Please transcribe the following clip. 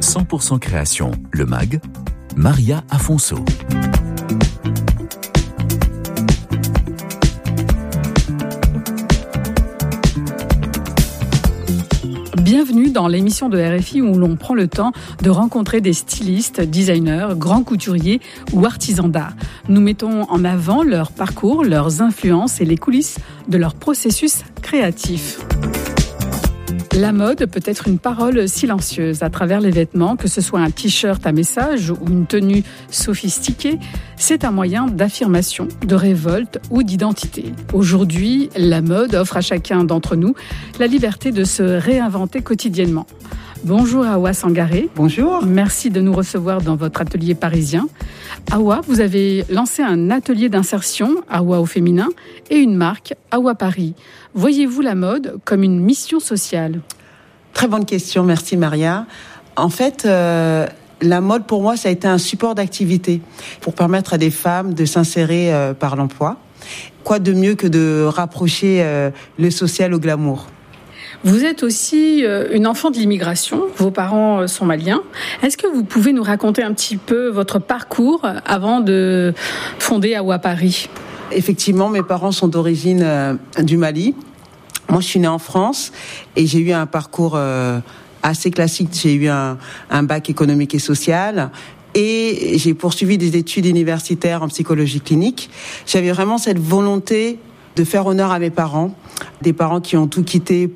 100% création, le MAG, Maria Afonso. Bienvenue dans l'émission de RFI où l'on prend le temps de rencontrer des stylistes, designers, grands couturiers ou artisans d'art. Nous mettons en avant leur parcours, leurs influences et les coulisses de leur processus créatif. La mode peut être une parole silencieuse à travers les vêtements, que ce soit un t-shirt à message ou une tenue sophistiquée. C'est un moyen d'affirmation, de révolte ou d'identité. Aujourd'hui, la mode offre à chacun d'entre nous la liberté de se réinventer quotidiennement. Bonjour Awa Sangaré. Bonjour. Merci de nous recevoir dans votre atelier parisien. Awa, vous avez lancé un atelier d'insertion, Awa au féminin, et une marque, Awa Paris. Voyez-vous la mode comme une mission sociale ? Très bonne question, merci Maria. En fait, la mode pour moi, ça a été un support d'activité pour permettre à des femmes de s'insérer par l'emploi. Quoi de mieux que de rapprocher le social au glamour ? Vous êtes aussi une enfant de l'immigration, vos parents sont maliens. Est-ce que vous pouvez nous raconter un petit peu votre parcours avant de fonder Awa Paris ? Effectivement, mes parents sont d'origine du Mali. Moi, je suis née en France et j'ai eu un parcours assez classique. J'ai eu un bac économique et social. Et j'ai poursuivi des études universitaires en psychologie clinique. J'avais vraiment cette volonté de faire honneur à mes parents, des parents qui ont tout quitté